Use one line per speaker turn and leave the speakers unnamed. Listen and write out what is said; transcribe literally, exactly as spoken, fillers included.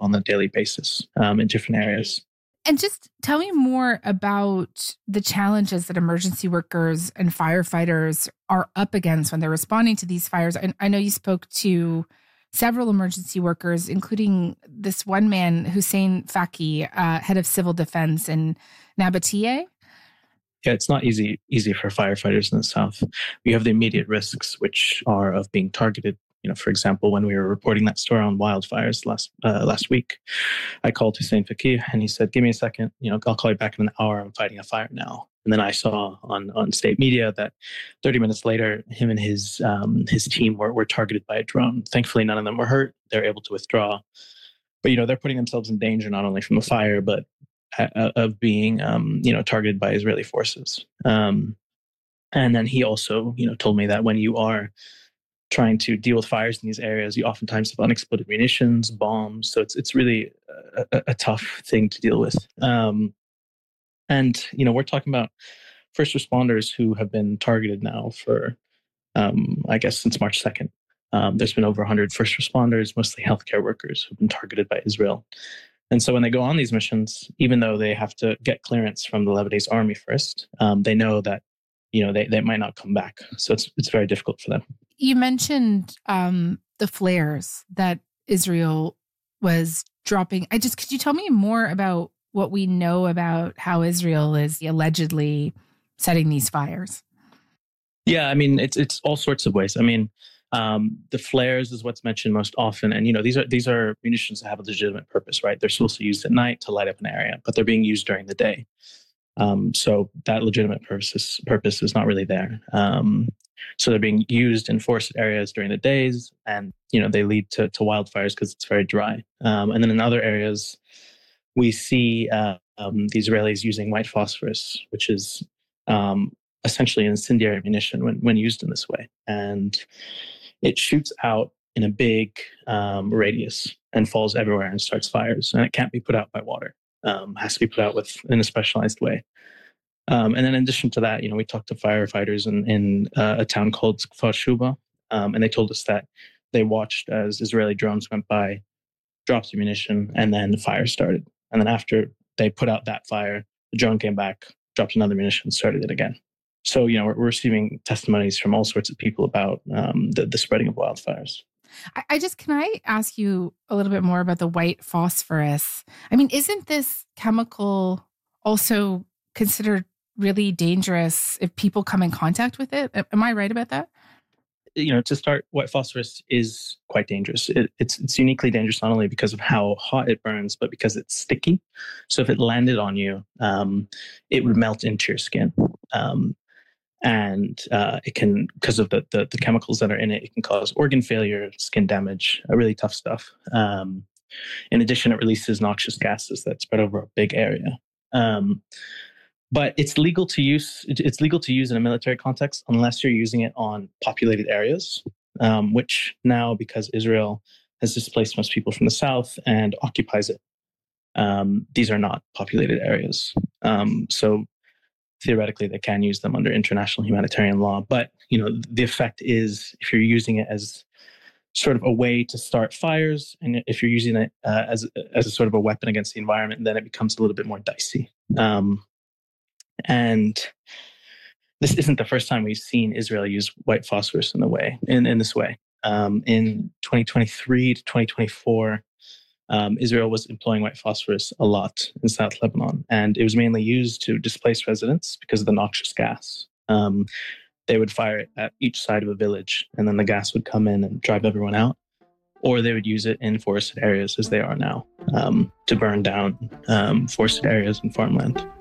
on a daily basis um, in different areas.
And just tell me more about the challenges that emergency workers and firefighters are up against when they're responding to these fires. And I know you spoke to several emergency workers, including this one man, Hussein Faki, uh, head of civil defense in Nabatea.
Yeah, it's not easy easy for firefighters in the South. We have the immediate risks, which are of being targeted. You know, for example, when we were reporting that story on wildfires last uh, last week, I called Hussein Faki and he said, "Give me a second. You know, I'll call you back in an hour. I'm fighting a fire now." And then I saw on, on state media that thirty minutes later, him and his um, his team were, were targeted by a drone. Thankfully, none of them were hurt. They're able to withdraw. But, you know, they're putting themselves in danger not only from the fire, but uh, of being, um, you know, targeted by Israeli forces. Um, and then he also, you know, told me that when you are trying to deal with fires in these areas, you oftentimes have unexploded munitions, bombs. So it's it's really a, a tough thing to deal with. Um, and, you know, we're talking about first responders who have been targeted now for, um, I guess, since March second. Um, there's been over one hundred first responders, mostly healthcare workers, who've been targeted by Israel. And so when they go on these missions, even though they have to get clearance from the Lebanese army first, um, they know that, you know, they, they might not come back. So it's it's very difficult for them.
You mentioned um, the flares that Israel was dropping. I just, could you tell me more about what we know about how Israel is allegedly setting these fires?
Yeah, I mean, it's it's all sorts of ways. I mean, um, the flares is what's mentioned most often, and you know, these are these are munitions that have a legitimate purpose, right? They're supposed to be used at night to light up an area, but they're being used during the day. Um, so that legitimate purpose purpose is not really there. Um, so they're being used in forested areas during the days, and you know, they lead to to wildfires because it's very dry. Um, and then in other areas, we see uh, um, the Israelis using white phosphorus, which is um, essentially an incendiary ammunition when, when used in this way. And it shoots out in a big um, radius and falls everywhere and starts fires. And it can't be put out by water. Um, has to be put out with in a specialized way. Um, and then in addition to that, you know, we talked to firefighters in, in uh, a town called Kfar Shuba, um, and they told us that they watched as Israeli drones went by, dropped ammunition, and then the fire started. And then after they put out that fire, the drone came back, dropped another munition, started it again. So, you know, we're, we're receiving testimonies from all sorts of people about um, the, the spreading of wildfires.
I, I just, can I ask you a little bit more about the white phosphorus? I mean, isn't this chemical also considered really dangerous if people come in contact with it? Am I right about that?
You know, to start, white phosphorus is quite dangerous. It, it's it's uniquely dangerous not only because of how hot it burns, but because it's sticky. So if it landed on you, um, it would melt into your skin. Um, and uh, it can, because of the, the the chemicals that are in it, it can cause organ failure, skin damage, uh, really tough stuff. Um, in addition, it releases noxious gases that spread over a big area. Um, But it's legal to use. It's legal to use in a military context unless you're using it on populated areas, um, which now, because Israel has displaced most people from the south and occupies it, um, these are not populated areas. Um, so theoretically, they can use them under international humanitarian law. But you know, the effect is if you're using it as sort of a way to start fires, and if you're using it uh, as as a sort of a weapon against the environment, then it becomes a little bit more dicey. Um, And this isn't the first time we've seen Israel use white phosphorus in the way in, in this way. Um, in twenty twenty-three to twenty twenty-four, um, Israel was employing white phosphorus a lot in South Lebanon, and it was mainly used to displace residents because of the noxious gas. Um, they would fire it at each side of a village, and then the gas would come in and drive everyone out. Or they would use it in forested areas, as they are now, um, to burn down um, forested areas and farmland.